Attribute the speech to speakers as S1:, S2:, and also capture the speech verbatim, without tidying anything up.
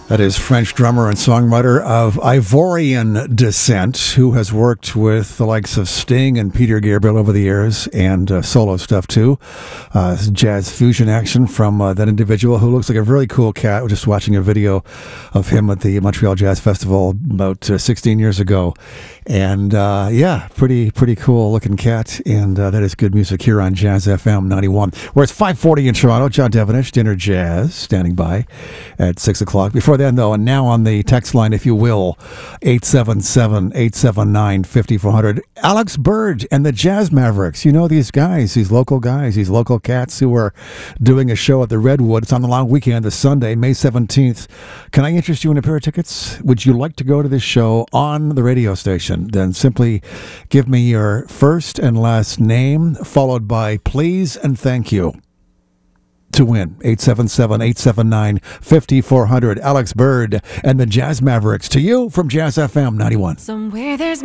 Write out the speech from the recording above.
S1: That is French drummer and songwriter of Ivorian descent, who has worked with the likes of Sting and Peter Gabriel over the years, and uh, solo stuff too. Uh, jazz fusion action from uh, that individual who looks like a really cool cat. We're just watching a video of him at the Montreal Jazz Festival about uh, sixteen years ago. And uh, yeah, pretty pretty cool looking cat. And uh, that is good music here on Jazz F M ninety-one. Where it's five forty in Toronto. John Devenish, Dinner Jazz, standing by at six o'clock. Before then, though, and now on the text line, if you will, eight seven seven, eight seven nine, five four zero zero. Alex Bird and the Jazz Mavericks. You know these guys, these local guys, these local cats who are doing a show at the Redwood. It's on the long weekend, this Sunday, May seventeenth. Can I interest you in a pair of tickets? Would you like to go to this show on the radio station? Then simply give me your first and last name, followed by please and thank you. To win, eight seven seven, eight seven nine, five four zero zero. Alex Bird and the Jazz Mavericks. To you from Jazz F M ninety-one.
S2: Somewhere there's